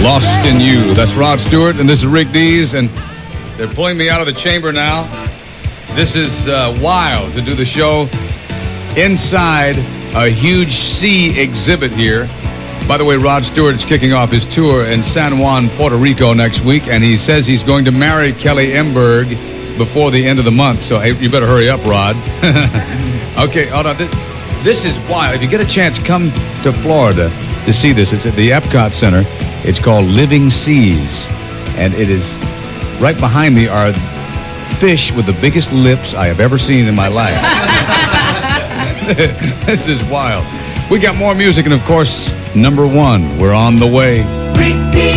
Lost in You. That's Rod Stewart, and this is Rick Dees, and they're pulling me out of the chamber now. This is wild to do the show inside a huge sea exhibit here. By the way, Rod Stewart is kicking off his tour in San Juan, Puerto Rico next week, and he says he's going to marry Kelly Emberg before the end of the month, so hey, you better hurry up, Rod. Okay, hold on. This is wild. If you get a chance, come to Florida to see this. It's at the Epcot Center. It's called Living Seas, and it is right behind me are fish with the biggest lips I have ever seen in my life. This is wild. We got more music, and of course, number one, we're on the way.